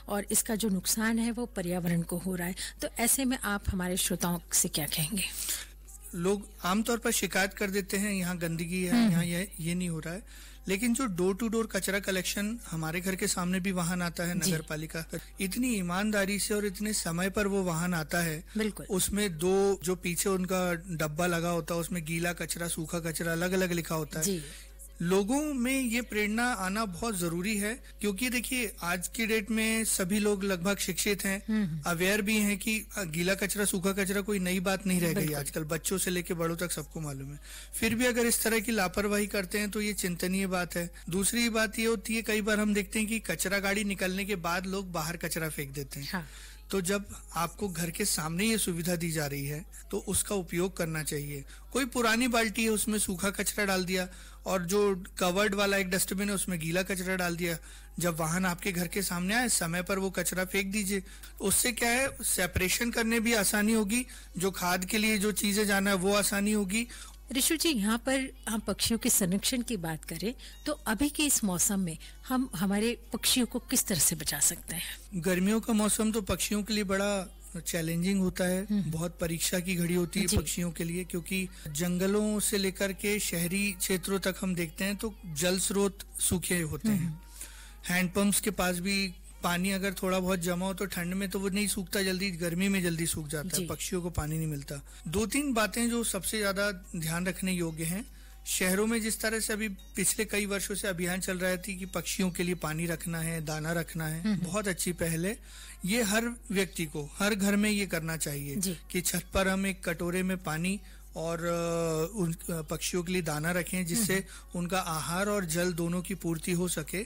और इसका जो नुकसान है वो पर्यावरण को हो रहा है। तो ऐसे में आप हमारे श्रोताओं से क्या कहेंगे? लोग आमतौर पर शिकायत कर देते हैं यहाँ गंदगी है, यहाँ ये नहीं हो रहा है, लेकिन जो डोर टू डोर कचरा कलेक्शन हमारे घर के सामने भी वाहन आता है नगर पालिका, इतनी ईमानदारी से और इतने समय पर वो वाहन आता है। बिल्कुल। उसमें दो जो पीछे उनका डब्बा लगा होता है उसमें गीला कचरा सूखा कचरा अलग अलग लिखा होता है। लोगों में ये प्रेरणा आना बहुत जरूरी है, क्योंकि देखिए आज की डेट में सभी लोग लगभग शिक्षित हैं, अवेयर भी हैं कि गीला कचरा सूखा कचरा कोई नई बात नहीं रह गई। आजकल बच्चों से लेके बड़ों तक सबको मालूम है। फिर भी अगर इस तरह की लापरवाही करते हैं तो ये चिंतनीय बात है। दूसरी बात ये होती है, कई बार हम देखते हैं कि कचरा गाड़ी निकलने के बाद लोग बाहर कचरा फेंक देते हैं। तो जब आपको घर के सामने ये सुविधा दी जा रही है तो उसका उपयोग करना चाहिए। कोई पुरानी बाल्टी है उसमें सूखा कचरा डाल दिया और जो कवर्ड वाला एक डस्टबिन है उसमें गीला कचरा डाल दिया। जब वाहन आपके घर के सामने आए समय पर वो कचरा फेंक दीजिए। उससे क्या है, सेपरेशन करने भी आसानी होगी, जो खाद के लिए जो चीजें जाना है वो आसानी होगी। ऋषु जी, यहाँ पर हम पक्षियों के संरक्षण की बात करें तो अभी के इस मौसम में हम हमारे पक्षियों को किस तरह से बचा सकते हैं? गर्मियों का मौसम तो पक्षियों के लिए बड़ा चैलेंजिंग होता है, बहुत परीक्षा की घड़ी होती है पक्षियों के लिए, क्योंकि जंगलों से लेकर के शहरी क्षेत्रों तक हम देखते हैं तो जल स्रोत सूखे होते हैं। हैंडपंप्स के पास भी पानी अगर थोड़ा बहुत जमा हो तो ठंड में तो वो नहीं सूखता जल्दी, गर्मी में जल्दी सूख जाता है, पक्षियों को पानी नहीं मिलता। दो तीन बातें जो सबसे ज्यादा ध्यान रखने योग्य हैं। शहरों में जिस तरह से अभी पिछले कई वर्षों से अभियान चल रहा थी कि पक्षियों के लिए पानी रखना है, दाना रखना है, बहुत अच्छी पहल है। ये हर व्यक्ति को हर घर में ये करना चाहिए कि छत पर हम एक कटोरे में पानी और उन पक्षियों के लिए दाना रखें, जिससे उनका आहार और जल दोनों की पूर्ति हो सके।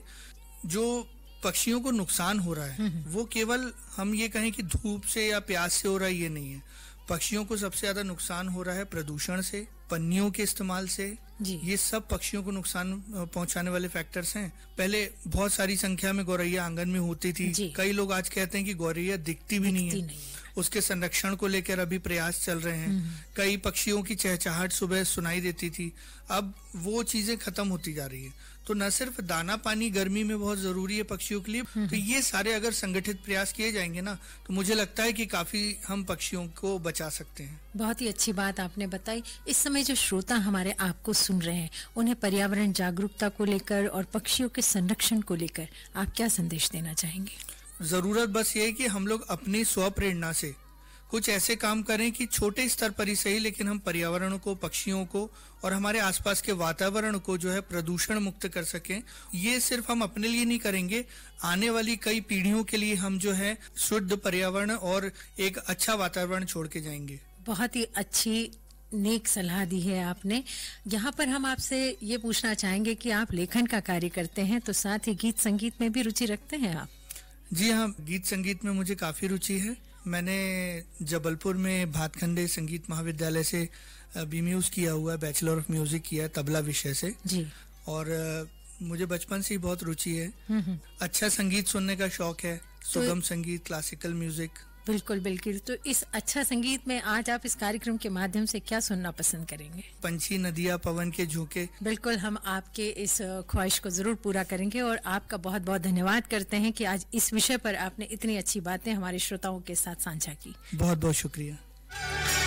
जो पक्षियों को नुकसान हो रहा है वो केवल हम ये कहें कि धूप से या प्यास से हो रहा है, ये नहीं है। पक्षियों को सबसे ज्यादा नुकसान हो रहा है प्रदूषण से, पन्नियों के इस्तेमाल से। ये सब पक्षियों को नुकसान पहुंचाने वाले फैक्टर्स हैं। पहले बहुत सारी संख्या में गौरैया आंगन में होती थी। कई लोग आज कहते हैं कि गौरैया दिखती भी नहीं है। उसके संरक्षण को लेकर अभी प्रयास चल रहे हैं। कई पक्षियों की चहचहाहट सुबह सुनाई देती थी, अब वो चीजें खत्म होती जा रही है। तो न सिर्फ दाना पानी गर्मी में बहुत जरूरी है पक्षियों के लिए, तो ये सारे अगर संगठित प्रयास किए जाएंगे ना तो मुझे लगता है कि काफी हम पक्षियों को बचा सकते हैं। बहुत ही अच्छी बात आपने बताई। इस समय जो श्रोता हमारे आपको सुन रहे हैं उन्हें पर्यावरण जागरूकता को लेकर और पक्षियों के संरक्षण को लेकर आप क्या संदेश देना चाहेंगे? जरूरत बस ये है कि हम लोग अपनी स्व प्रेरणा से कुछ ऐसे काम करें कि छोटे स्तर पर ही सही, लेकिन हम पर्यावरण को, पक्षियों को और हमारे आसपास के वातावरण को जो है प्रदूषण मुक्त कर सकें। ये सिर्फ हम अपने लिए नहीं करेंगे, आने वाली कई पीढ़ियों के लिए हम जो है शुद्ध पर्यावरण और एक अच्छा वातावरण छोड़ के जाएंगे। बहुत ही अच्छी नेक सलाह दी है आपने। यहाँ पर हम आपसे ये पूछना चाहेंगे कि आप लेखन का कार्य करते हैं तो साथ ही गीत संगीत में भी रुचि रखते हैं आप? जी हाँ, गीत संगीत में मुझे काफी रुचि है। मैंने जबलपुर में भातखंडे संगीत महाविद्यालय से बीम्यूज किया हुआ है, बैचलर ऑफ म्यूजिक किया है तबला विषय से जी। और मुझे बचपन से ही बहुत रुचि है। अच्छा संगीत सुनने का शौक है, सुगम संगीत, क्लासिकल म्यूजिक। बिल्कुल बिल्कुल। तो इस अच्छा संगीत में आज आप इस कार्यक्रम के माध्यम से क्या सुनना पसंद करेंगे? पंछी, नदियाँ, पवन के झोंके। बिल्कुल, हम आपके इस ख्वाहिश को जरूर पूरा करेंगे और आपका बहुत बहुत धन्यवाद करते हैं कि आज इस विषय पर आपने इतनी अच्छी बातें हमारे श्रोताओं के साथ साझा की। बहुत बहुत शुक्रिया।